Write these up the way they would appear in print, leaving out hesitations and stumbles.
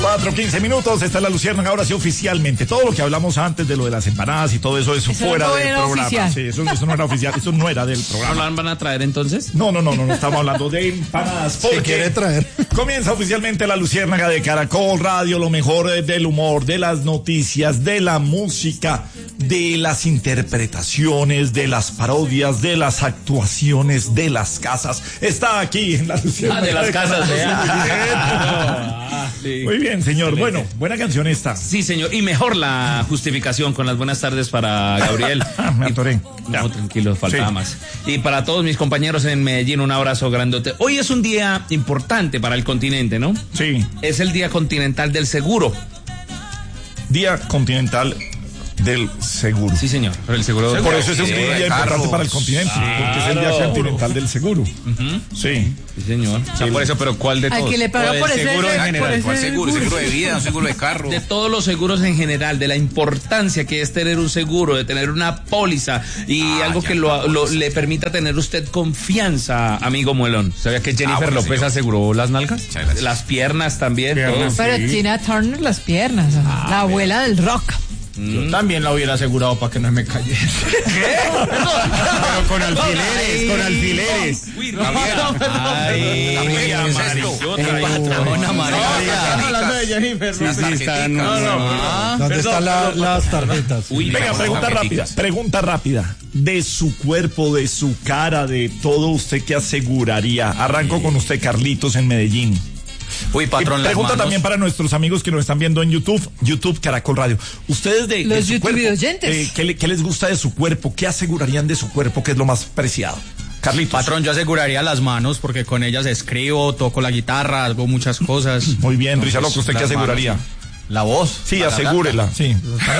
4:15. Esta es la Luciérnaga, ahora sí oficialmente. Todo lo que hablamos antes de lo de las empanadas y todo eso es fuera no del programa. Oficial. Sí, eso no era oficial, eso no era del programa. ¿No van a traer entonces? No, estamos hablando de empanadas. Porque ¿Qué quiere traer? comienza oficialmente la Luciérnaga de Caracol Radio, lo mejor del humor, de las noticias, de la música, de las interpretaciones, de las parodias, de las actuaciones, de las casas. Está aquí en la Luciérnaga. De las casas, sí. Muy bien, señor. Bueno, buena canción esta. Sí, señor. Y mejor la justificación con las buenas tardes para Gabriel. Me atoré. No, tranquilo, faltaba más. Y para todos mis compañeros en Medellín, un abrazo grandote. Hoy es un día importante para el continente, ¿no? Sí. Es el Día Continental del Seguro. Día Continental del Seguro. Sí, señor. Pero el seguro. Por eso es un día importante para el continente, porque es el Día Continental del Seguro. Sí. Sí, señor. O sea, por eso, pero ¿cuál de todos? Al que le paga por ese seguro en general. por ese ¿Cuál seguro? ¿Seguro de vida? ¿Un seguro de carro? De todos los seguros en general, de la importancia que es tener un seguro, de tener una póliza y algo que le permita tener usted confianza, amigo Muelón. ¿Sabía que Jennifer López señor. Aseguró las nalgas? Las piernas también. Todo. Pero Tina Turner las piernas, la abuela del rock. Yo también la hubiera asegurado para que no me cayese. ¿Qué? Pero con alfileres, con alfileres. Uy, Hablando de Jennifer. Sí, están. ¿Dónde están las tarjetas? Venga, pregunta rápida. De su cuerpo, de su cara, de todo, ¿usted qué aseguraría? Arranco con usted, Carlitos, en Medellín. Uy, patrón, y pregunta también para nuestros amigos que nos están viendo en YouTube Caracol Radio. Ustedes de los su YouTube cuerpo, oyentes. ¿qué les gusta de su cuerpo? ¿Qué asegurarían de su cuerpo que es lo más preciado? Carlitos. Patrón, yo aseguraría las manos porque con ellas escribo, toco la guitarra, hago muchas cosas. Muy bien, Risa Loco, ¿usted qué aseguraría? La voz. Sí, asegúrela, sí.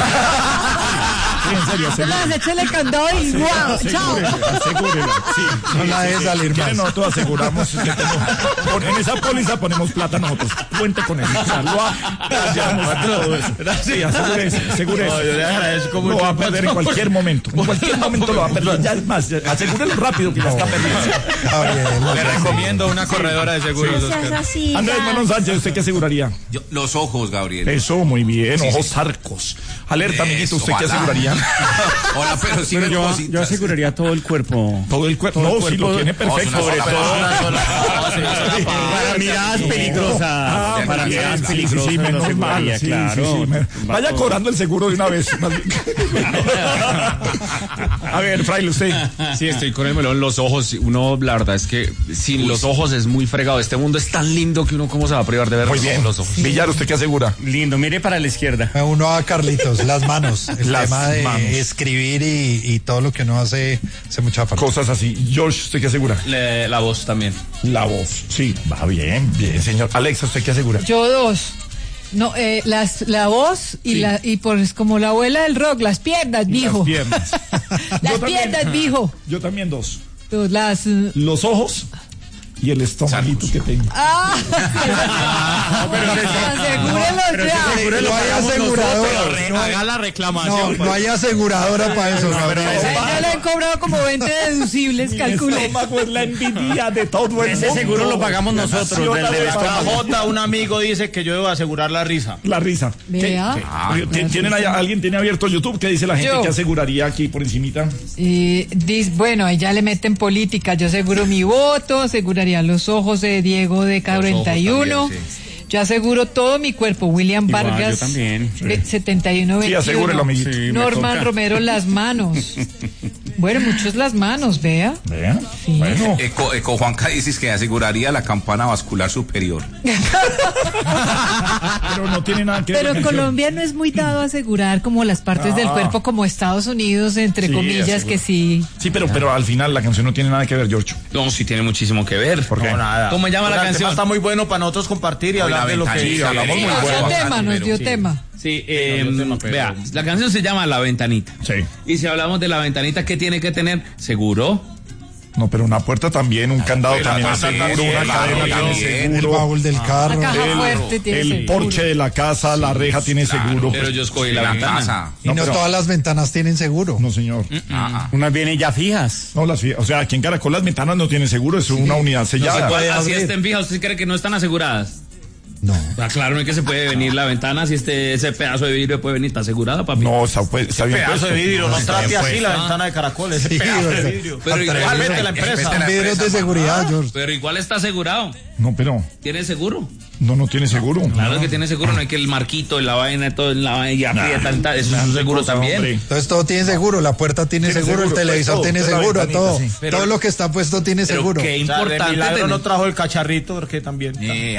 En serio, Las échale candado y guau, chao. Asegúrela, sí. No la deje salir más. Nosotros aseguramos que en esa póliza ponemos plata nosotros. Cuente con eso. O sea, todo eso. Sí, asegúrese. No, yo le agradezco mucho. Lo va a perder en cualquier momento. En cualquier momento lo va a perder. Ya es más, asegúrelo rápido que ya está perdido. Le recomiendo una corredora de seguros. Andrés Manuel Sánchez, ¿usted qué aseguraría? Los ojos, Gabriel. Eso, muy bien. Ojos sarcos. Alerta, amiguito, ¿usted qué aseguraría? Hola, pero sí me yo aseguraría todo el cuerpo. Todo el cuerpo. No, si lo tiene perfecto. Sobre todo. Para miradas peligrosas. Para miradas peligrosas. Sí, menos mal. Claro. Vaya cobrando el seguro de una vez. A ver, Fraile, usted. Sí, estoy con el Melón. Los ojos, uno, la verdad es que sin los ojos es muy fregado. Este mundo es tan lindo que uno, ¿cómo se va a privar de ver muy bien. Los ojos? Villar, ¿usted qué asegura? Lindo, mire para la izquierda. Uno a Carlitos, las manos. El tema de escribir y todo lo que uno hace mucha falta. Cosas así. George, ¿usted qué asegura? La voz también. La voz, sí. Va bien, señor. Alexa, ¿usted qué asegura? Yo dos. No, la voz y pues como la abuela del rock, las piernas, mijo. Las piernas. Las piernas, mijo. Yo también dos. Los ojos y el estomaguito que tengo. Asegúrelo ya. No hay aseguradora. Haga la reclamación. No hay aseguradora para eso. Ya le han cobrado como 20 deducibles, calcule. El estómago es la envidia de todo el mundo. Ese seguro lo pagamos nosotros. J, un amigo dice que yo debo asegurar la risa. La risa. Vea. ¿Alguien tiene abierto YouTube? ¿Qué dice la gente que aseguraría aquí por encimita? Bueno, ahí ya le meten política. Yo aseguro mi voto, aseguraría los ojos de Diego de K41. Yo aseguro todo mi cuerpo. William Vargas, 7121. Sí, asegúrelo, amiguito. Sí, Norman Romero, las manos. Bueno, muchos las manos, vea. Sí. Bueno. Eco Juanca dices que aseguraría la campana vascular superior. Pero no tiene nada que ver. Pero Colombia no es muy dado a asegurar como las partes del cuerpo como Estados Unidos, entre comillas, que sí. Sí, pero al final la canción no tiene nada que ver, George. No, sí tiene muchísimo que ver. ¿Por qué? No, nada. ¿Cómo llama la canción? Está muy bueno para nosotros compartir y hablar de lo que hablamos muy bueno. Nos dio tema. Sí, vea, la canción se llama La Ventanita. Sí. Y si hablamos de la ventanita, ¿qué tiene que tener? ¿Seguro? No, pero una puerta también, un candado también es seguro, una cadena tiene seguro. El baúl del carro. La caja fuerte tiene el seguro. porche de la casa, la reja tiene seguro. Pero yo escogí la ventana. Y no todas las ventanas tienen seguro. No, señor. Unas vienen ya fijas. No, o sea, aquí en Caracol las ventanas no tienen seguro, es una unidad sellada. Así estén fijas, ¿usted cree que no están aseguradas? No. Claro, no es que se puede venir la ventana si ese pedazo de vidrio puede venir, está asegurada, papi. No, está bien pedazo de vidrio, no trate así la Ah. ventana de Caracol, ese pedazo de vidrio. Pero igualmente la empresa. Vidrios de seguridad, George. Pero igual está asegurado. No, pero ¿Tiene seguro? no tiene seguro. Claro que tiene seguro, no hay que el marquito, la vaina, todo en la vaina y aprieta, eso es un seguro también. Hombre. Entonces todo tiene seguro, la puerta tiene seguro, el televisor todo, tiene toda la seguro, ventanita, todo. sí. Todo lo que está puesto tiene Pero seguro. qué De importante milagro tener- no trajo el cacharrito porque también.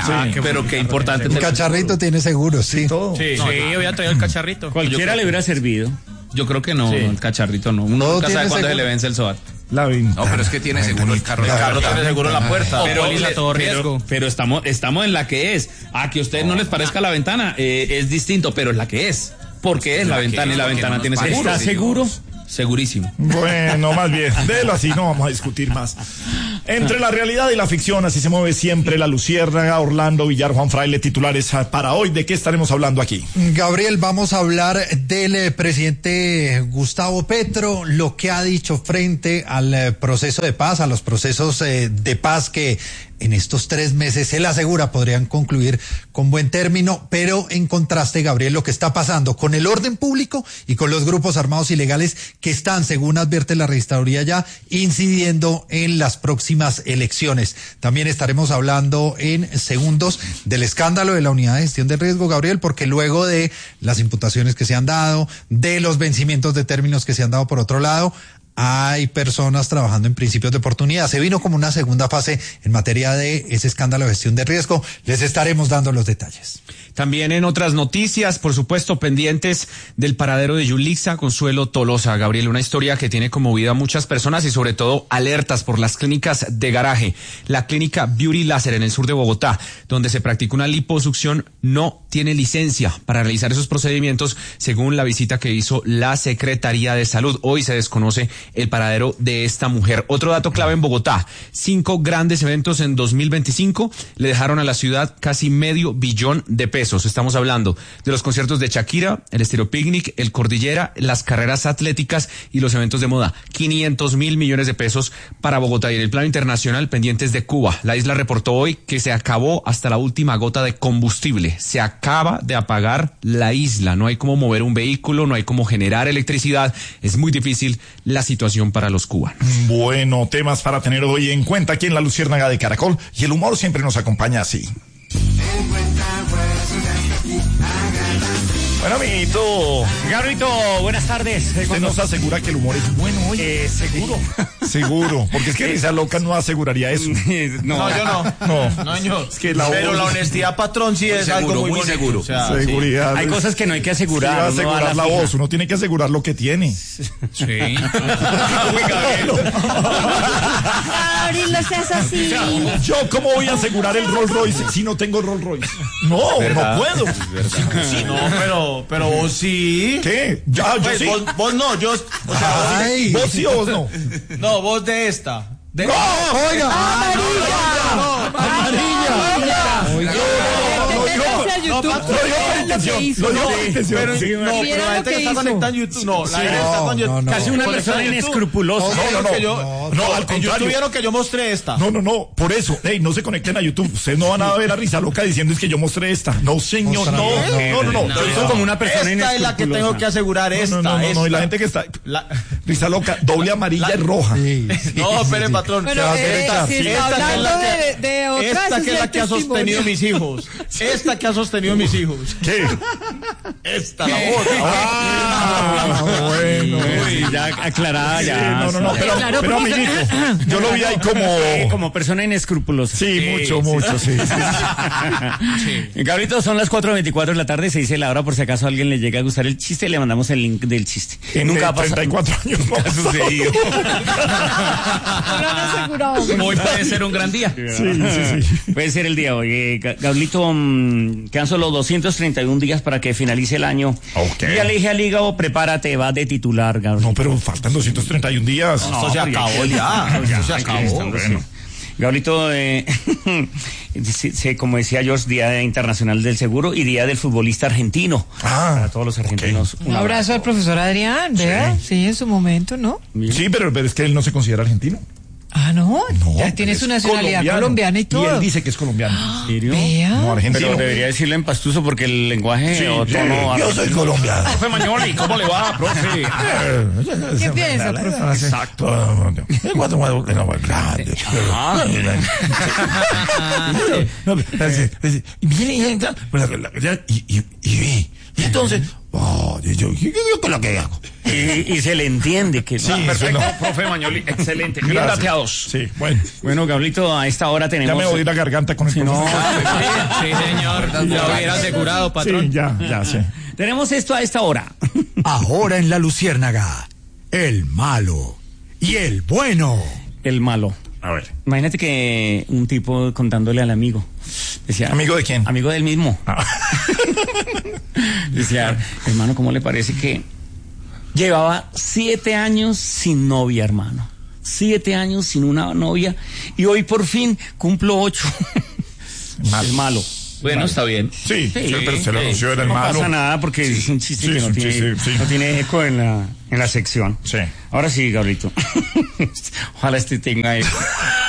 pero qué importante Un tener- cacharrito tiene seguro, sí. Todo. Sí, yo había traído el cacharrito. Cualquiera le hubiera servido. Yo creo que no, el cacharrito no. Uno Todo nunca tiene sabe cuándo se seguro. le vence el SOAT. La ventana. No, pero es que tiene seguro el carro. El carro tiene seguro en la puerta. Póliza todo riesgo. Pero estamos en la que es. A que a ustedes no les parezca la ventana, es distinto, pero es la que es. Porque es la ventana y la ventana tiene seguro. ¿Está seguro? Segurísimo. Bueno, más bien, déjelo así, no vamos a discutir más. Entre la realidad y la ficción, así se mueve siempre la Luciérnaga. Orlando Villar, Juan Fraile, titulares para hoy. ¿De qué estaremos hablando aquí? Gabriel, vamos a hablar del presidente Gustavo Petro, lo que ha dicho frente al proceso de paz, a los procesos de paz que en estos 3 meses, él asegura, podrían concluir con buen término, pero en contraste, Gabriel, lo que está pasando con el orden público y con los grupos armados ilegales que están, según advierte la registraduría ya, incidiendo en las próximas elecciones. También estaremos hablando en segundos del escándalo de la unidad de gestión de riesgo, Gabriel, porque luego de las imputaciones que se han dado, de los vencimientos de términos que se han dado por otro lado, hay personas trabajando en principios de oportunidad. Se vino como una segunda fase en materia de ese escándalo de gestión de riesgo. Les estaremos dando los detalles. También en otras noticias, por supuesto, pendientes del paradero de Yulitza Consuelo Tolosa. Gabriel, una historia que tiene conmovido a muchas personas y sobre todo alertas por las clínicas de garaje. La clínica Beauty Láser en el sur de Bogotá, donde se practica una liposucción, no tiene licencia para realizar esos procedimientos, según la visita que hizo la Secretaría de Salud. Hoy se desconoce el paradero de esta mujer. Otro dato clave en Bogotá: 5 grandes eventos en 2025 le dejaron a la ciudad casi $500 millones de pesos. Estamos hablando de los conciertos de Shakira, el Estéreo Picnic, el Cordillera, las carreras atléticas y los eventos de moda. 500 mil millones de pesos para Bogotá. Y en el plano internacional, pendientes de Cuba. La isla reportó hoy que se acabó hasta la última gota de combustible. Se acaba de apagar la isla. No hay cómo mover un vehículo, no hay cómo generar electricidad. Es muy difícil la situación para los cubanos. Bueno, temas para tener hoy en cuenta aquí en la Luciérnaga de Caracol. Y el humor siempre nos acompaña así. Bueno, amiguito. Gabrito, buenas tardes. Usted nos asegura que el humor es bueno hoy. Seguro. Seguro. Porque es que Risa Loca no aseguraría eso. No, yo no. No. Señor. Es que Pero voz- la honestidad, patrón, sí es seguro, algo muy muy bonito. seguro. O sea, Seguridad. Hay cosas que no hay que asegurar. Sí, va a uno asegurar a la fija. voz. Uno tiene que asegurar lo que tiene. Sí. Gabriel, no seas así. Yo, ¿cómo voy a asegurar el Rolls Royce si no tengo Rolls Royce? No puedo. sí, no, pero vos sí. ¿Qué? Ya, yo Pues, sí. vos no, yo. O sea, Ay, ¿Vos sí o vos no? no, vos de esta. ¡No! oiga, Métanse a YouTube. Lo digo con intención. Lo digo con intención. Pero, Sí. no, Mira pero la lo gente que que está hizo. conectada en YouTube. No, la gente que está con YouTube. no. Casi una persona inescrupulosa. No, al En contrario. YouTube vieron que yo mostré esta. No, por eso, no se conecten a YouTube. Ustedes no van a ver a Risa Loca diciendo es que yo mostré esta. No, señor, no. Lo hizo como una persona Esta es la que tengo que asegurar, esta. No, y la gente que está. La- Risa Loca, doble amarilla y roja. No, espere, patrón. Bueno, Se va a derechar. si está Esta que es hablando la que- de otras, Esta ese que es es la el que ha testimonio. sostenido mis hijos. Esta que ha sostenido mis hijos. ¿Qué? Esta, la otra. Bueno. Uy, ya aclarada, Sí, ya. no, Claro, pero porque- amiguito, yo lo vi ahí como. Como persona inescrupulosa. Sí, mucho, sí. Gabrito, son las 4:24 de la tarde, se dice la hora por si acaso a alguien le llega a gustar el chiste, le mandamos el link del chiste. Nunca ha pasado. 34 años no ha sucedido. No lo han asegurado. Hoy puede ser un gran día. Sí. Puede ser el día de hoy. Gablito, quedan solo 231 días para que finalice el año. Ok. Y ya le dije al hígado, prepárate, vas de titular, Gablito. No, pero faltan 231 días. Esto se acabó ya. Esto se acabó. Bueno. Gablito, como decía George, Día Internacional del Seguro y Día del Futbolista Argentino. Para todos los argentinos. Un abrazo al profesor Adrián, ¿verdad? Sí, en su momento, ¿no? Sí, pero es que él no se considera argentino. Ah, no, ya tiene su nacionalidad colombiana y todo. Y él dice que es colombiano. ¿En serio? Vea. No, argentino. Pero debería decirlo en pastuso porque el lenguaje o tono... Yo soy colombiano. Profe Mañoli, ¿cómo le va, profe? ¿Qué piensa, profe? Exacto. Y entonces, yo con lo que hago. Y se le entiende que... Sí, perfecto, no. profe Mañoli, excelente. Bien Gracias. dateados. Sí, bueno. Bueno, Gablito, a esta hora tenemos... Ya me voy la garganta con el profesor. Sí, señor. Ya hubiera asegurado, patrón. Sí, ya sé. Tenemos esto a esta hora. Ahora en La Luciérnaga, el malo y el bueno. El malo. A ver. Imagínate que un tipo contándole al amigo. Decía, ¿Amigo de quién? Amigo del mismo. Ah. Decía, hermano, ¿cómo le parece que llevaba 7 años sin novia, hermano? 7 años sin una novia y hoy por fin cumplo 8. Malo. Es malo. Bueno, está bien. Sí, pero se lo anunció, era el no malo. pasa nada porque es un chiste Sí, que es no un tiene, chiste, sí. no tiene eco en la sección. Sí. Ahora sí, Gabrielito. Ojalá este tenga eco.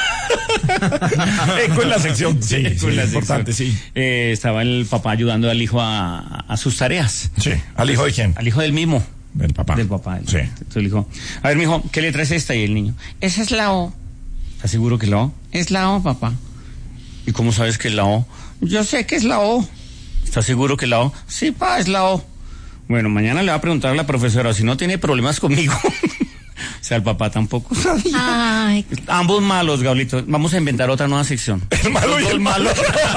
Eco en la sección. Sí, Eco en la importante, sección. sí. Estaba el papá ayudando al hijo a sus tareas. Sí. ¿Al hijo de quién? Al hijo del mismo. Del papá. Del papá. Sí. Entonces le dijo, a ver, mijo, ¿qué letra es esta? Y el niño, esa es la O. ¿Estás seguro que es la O? Es la O, papá. ¿Y cómo sabes que es la O? Yo sé que es la O. ¿Estás seguro que es la O? Sí, pa, es la O. Bueno, mañana le va a preguntar a la profesora si no tiene problemas conmigo. O sea, el papá tampoco sabía. Ay. Ambos malos, Gablito. Vamos a inventar otra nueva sección. El malo y el malo.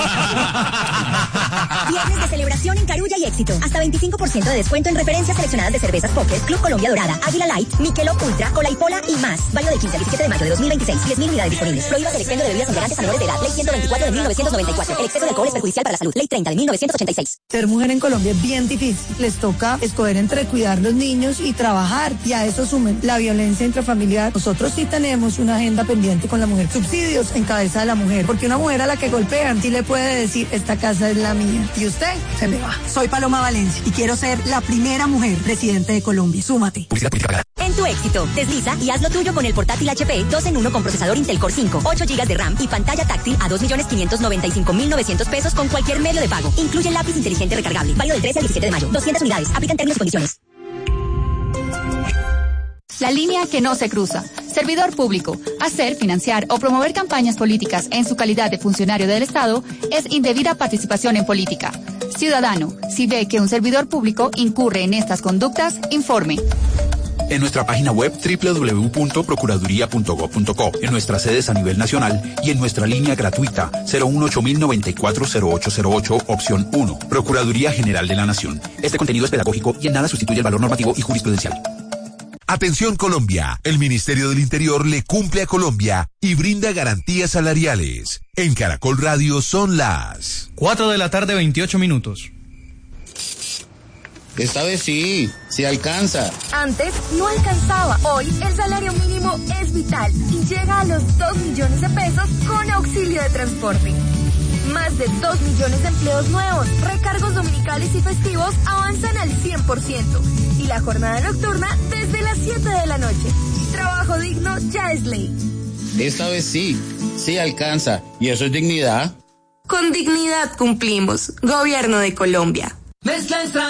Viernes de celebración en Carulla y Éxito. Hasta 25% de descuento en referencias seleccionadas de cervezas Pocket, Club Colombia Dorada, Águila Light, Michelob Ultra, Cola y Pola y más. Válido del 15 al 17 de mayo de 2026. 10.000 unidades disponibles. Prohíbas el expendio de bebidas embriagantes a menores de edad. Ley 124 de 1994. El exceso de alcohol es perjudicial para la salud. Ley 30 de 1986. Ser mujer en Colombia es bien difícil. Les toca escoger entre cuidar los niños y trabajar. Y a eso sumen la violencia intrafamiliar. Nosotros sí tenemos una agenda pendiente con la mujer. Subsidios en cabeza de la mujer. Porque una mujer a la que golpean sí le puede decir, esta casa es la mía. Y usted se me va. Soy Paloma Valencia y quiero ser la primera mujer presidente de Colombia. Súmate. En tu Éxito, desliza y haz lo tuyo con el portátil HP 2 en 1 con procesador Intel Core 5, 8 GB de RAM y pantalla táctil a 2.595.900 pesos con cualquier medio de pago. Incluye lápiz inteligente recargable. Válido del 13 al 17 de mayo. 200 unidades. Aplican términos y condiciones. La línea que no se cruza. Servidor público. Hacer, financiar o promover campañas políticas en su calidad de funcionario del Estado es indebida participación en política. Ciudadano, si ve que un servidor público incurre en estas conductas, informe. En nuestra página web www.procuraduría.gov.co, en nuestras sedes a nivel nacional y en nuestra línea gratuita 018-094-0808, opción 1. Procuraduría General de la Nación. Este contenido es pedagógico y en nada sustituye el valor normativo y jurisprudencial. Atención Colombia, el Ministerio del Interior le cumple a Colombia y brinda garantías salariales. En Caracol Radio son las 4 de la tarde, 28 minutos. Esta vez sí alcanza. Antes no alcanzaba. Hoy el salario mínimo es vital y llega a los 2 millones de pesos con auxilio de transporte. Más de 2 millones de empleos nuevos, recargos dominicales y festivos avanzan al 100%. Y la jornada nocturna desde las 7 de la noche. Trabajo digno ya es ley. Esta vez sí alcanza. ¿Y eso es dignidad? Con dignidad cumplimos. Gobierno de Colombia. Mezcla extra